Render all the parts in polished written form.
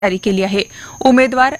जारी केली आहे. उमेदवार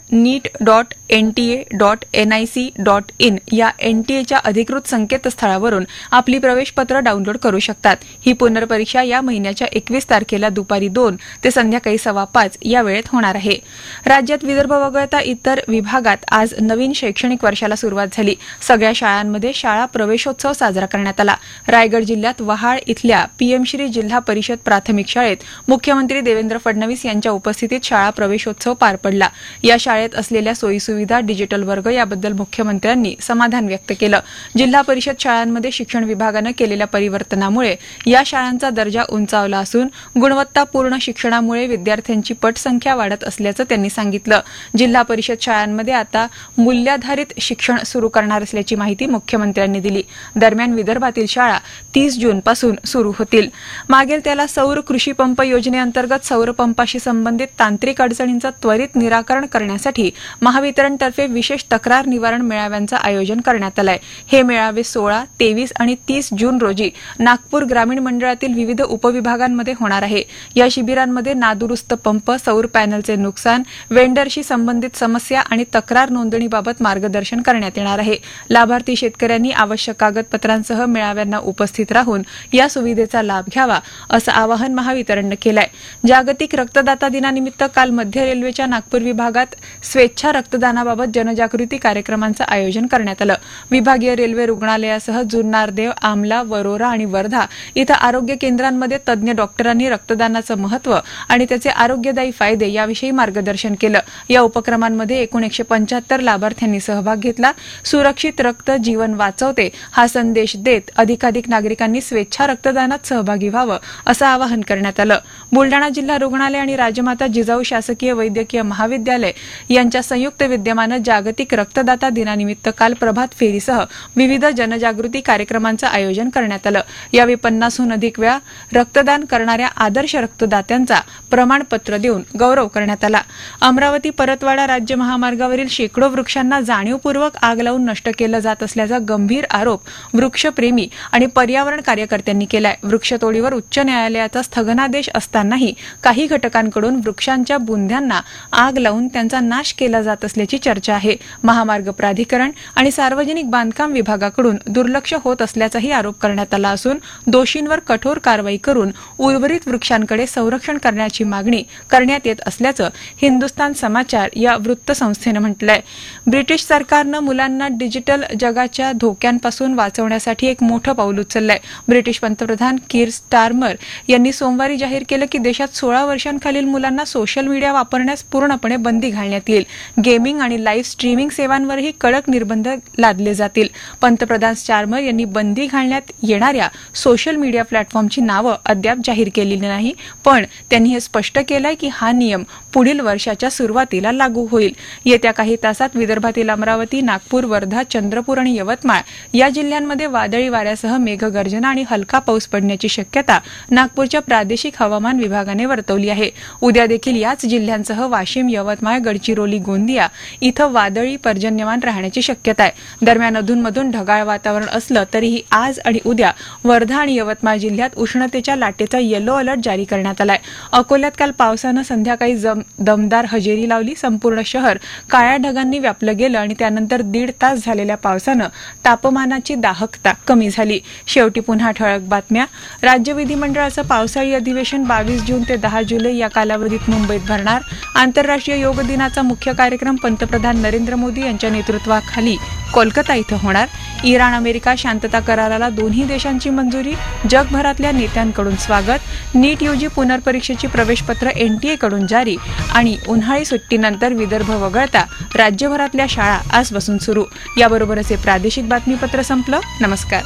NEET.NTA.NIC.in या NTA च्या अधिकृत संकेतस्थळावरून आपली प्रवेशपत्र डाउनलोड करू शकतात. ही पुनर्परीक्षा या महिन्याच्या 21 तारखेला दुपारी 2 ते संध्याकाळी 5:15 या वेळेत होणार आहे. राज्यात विदर्भ वगळता इतर विभागात आज नवीन शैक्षणिक वर्षाला सुरुवात झाली. सगळ्या शाळांमध्ये शाळा प्रवेशोत्सव साजरा करण्यात आला. रायगड जिल्ह्यात वहाळ इथल्या पीएम श्री जिल्हा परिषद प्राथमिक शाळेत मुख्यमंत्री देवेंद्र फडणवीस यांच्या उपस्थितीत शाळा प्रवेशोत्सव पार पडला. या शाळेत असलेल्या सोयीसुविधा, डिजिटल वर्ग याबद्दल मुख्यमंत्र्यांनी समाधान व्यक्त केलं. जिल्हा परिषद शाळांमध्ये शिक्षण विभागानं केलेल्या परिवर्तनामुळे या शाळांचा दर्जा उंचावला असून गुणवत्तापूर्ण शिक्षणामुळे विद्यार्थ्यांची पटसंख्या वाढत असल्याचं त्यांनी सांगितलं. जिल्हा परिषद शाळांमध्ये आता मूल्याधारित शिक्षण सुरू करणार असल्याची माहिती मुख्यमंत्र्यांनी दिली. दरम्यान विदर्भातील शाळा 30 जूनपासून सुरू होतील. मागेल त्याला सौर कृषी पंप योजनेअंतर्गत सौर पंपाशी संबंधित तांत्रिक अडचणींचं त्वरित निराकरण करण्यासाठी महावितरणतर्फे विशेष तक्रार निवारण मेळाव्यांचं आयोजन करण्यात आलं आहे. हे मेळावे 16, 23 आणि 30 जून रोजी नागपूर ग्रामीण मंडळातील विविध उपविभागांमध्ये होणार आहे. या शिबिरांमध्ये नादुरुस्त पंप, सौर पॅनलचे नुकसान, वेंडरशी संबंधित समस्या आणि तक्रार नोंदणीबाबत मार्गदर्शन करण्यात येणार आहे. लाभार्थी शेतकऱ्यांनी आवश्यक कागदपत्रांसह मेळाव्यांना उपस्थित राहून या सुविधेचा लाभ घ्यावा असं आवाहन महावितरणनं केलं आहे. जागतिक रक्तदाता दिनानिमित्त काल मध्य रेल्वेच्या नागपूर विभागात स्वेच्छा रक्तदानाबाबत जनजागृती कार्यक्रमांचं आयोजन करण्यात आलं. विभागीय रेल्वे रुग्णालयासह जुन्नर, देव, आमला, वरोरा आणि वर्धा इथं आरोग्य केंद्रांमध्ये तज्ज्ञ डॉक्टरांनी रक्तदानाचं महत्त्व आणि त्याचे आरोग्यदायी फायदे याविषयी मार्गदर्शन केलं. या उपक्रमांमध्ये एकूण 175 लाभार्थ्यांनी सहभाग घेतला. सुरक्षित रक्त जीवन वाचवते हा संदेश देत अधिकाधिक नागरिकांनी स्वेच्छा रक्तदानात सहभागी व्हावं असं आवाहन करण्यात आलं. बुलडाणा जिल्हा रुग्णालय आणि राजमाता जिजाऊ शासकीय वैद्यकीय महाविद्यालय यांच्या संयुक्त विद्यमानं जागतिक रक्तदाता दिनानिमित्त काल प्रभात फेरीसह विविध जनजागृती कार्यक्रमांचं आयोजन करण्यात आलं. यावेळी 50हून अधिक वेळा रक्तदान करणाऱ्या आदर्श रक्तदात्यांचा प्रमाणपत्र देऊन गौरव करण्यात आला. अमरावती परतवाडा राज्य महामार्गावरील शेकडो वृक्षांना जाणीवपूर्वक आग लावून नष्ट केलं जात असल्याचा गंभीर आरोप वृक्षप्रेमी आणि पर्यावरण कार्यकर्त्यांनी केलाय. वृक्षतोडीवर उच्च न्यायालयाचा स्थगनादेश असतानाही काही घटकांकडून वृक्षांच्या बुंध्यांना आग लावून त्यांचा नाश केला जात असल्याची चर्चा आहे. महामार्ग प्राधिकरण आणि सार्वजनिक बांधकाम विभागाकडून दुर्लक्ष होत असल्याचाही आरोप करण्यात आला असून दोषींवर कठोर कारवाई करून उर्वरित वृक्षांकडे संरक्षण करण्याची मागणी करण्यात येत असल्याचं हिंदुस्तान समाचार या वृत्तसंस्थेनं म्हटलंय. ब्रिटिश सरकारनं मुलांना डिजिटल जगाच्या धोक्यांपासून वाचवण्यासाठी एक मोठं पाऊल उचललंय. ब्रिटिश पंतप्रधान कीर स्टारमर यांनी सोमवारी जाहीर केलं की देशात 16 वर्षांखालील मुलांना सोशल मीडिया वापरण्यास पूर्णपणे बंदी घालण्यात येईल. गेमिंग आणि लाईव्ह स्ट्रीमिंग सेवांवरही कडक निर्बंध लादले जातील. पंतप्रधान स्टारमर यांनी बंदी घालण्यात येणाऱ्या सोशल मीडिया प्लॅटफॉर्मची नावं अद्याप जाहीर केलेली नाही, पण त्यांनी हे स्पष्ट केलंय की हा नियम पुढील वर्षाच्या सुरुवातीला लागू होईल. येत्या काही तासात विदर्भातील अमरावती, नागपूर, वर्धा, चंद्रपूर आणि यवतमाळ या जिल्ह्यांमध्ये वादळी वाऱ्यासह मेघगर्जना आणि हलका पाऊस पडण्याची शक्यता नागपूरच्या प्रादेशिक हवामान विभागाने वर्तवली आहे. उद्या देखील याच जिल्ह्यांसह वाशिम, यवतमाळ, गडचिरोली, गोंदिया इथं वादळी पर्जन्यमान राहण्याची शक्यता आहे. दरम्यान अधूनमधून ढगाळ वातावरण असलं तरीही आज आणि उद्या वर्धा आणि यवतमाळ जिल्ह्यात उष्णतेच्या लाटेचा येलो अलर्ट जारी करण्यात आलाय. अकोल्यात काल पावसानं संध्याकाळी दमदार हजेरी लावली. संपूर्ण शहर काळ्या ढगांनी व्यापलं गेलं आणि त्यानंतर 1.5 तास झालेल्या पावसानं तापमानाची दाहकता कमी झाली. शेवटी पुन्हा ठळक बातम्या. राज्य विधिमंडळाचं पावसाळी अधिवेशन 22 जून ते 10 जुलै या कालावधीत मुंबईत भरणार. आंतरराष्ट्रीय योग दिनाचा मुख्य कार्यक्रम पंतप्रधान नरेंद्र मोदी यांच्या नेतृत्वाखाली कोलकाता इथं होणार. इराण अमेरिका शांतता कराराला दोन्ही देशांची मंजुरी. जगभरातल्या नेत्यांकडून स्वागत. नीट यूजी पुनर्परीक्षेची प्रवेशपत्र NTA कडून जारी आणि उन्हाळी सुट्टीनंतर विदर्भ वगळता राज्यभरातल्या शाळा आजपासून सुरू. याबरोबरच हे प्रादेशिक बातमीपत्र संपलं. नमस्कार.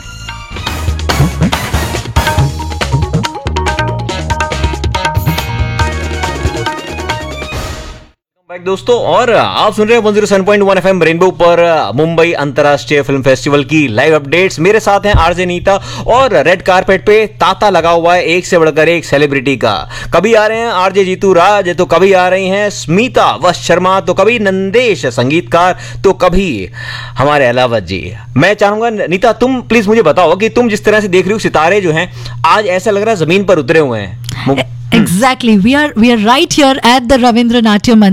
दोस्तों, और आप सुन रहे हैं 107.1 FM रेनबो पर मुंबई अंतर्राष्ट्रीय फिल्म फेस्टिवल की लाइव अपडेट्स. मेरे साथ हैं आरजे नीता और रेड कारपेट पे तांता लगा हुआ है एक से बढ़कर एक सेलिब्रिटी का. कभी आ रहे हैं आरजे जीतू राज, तो कभी आ रही हैं स्मिता वश शर्मा, तो कभी नंदेश संगीतकार, तो कभी हमारे अलावत जी. मैं चाहूंगा नीता, तुम प्लीज मुझे बताओ कि तुम जिस तरह से देख रही हो सितारे जो हैं आज ऐसा लग रहा है जमीन पर उतरे हुए हैं. मु- Exactly. We are right here at the Ravindra Natyam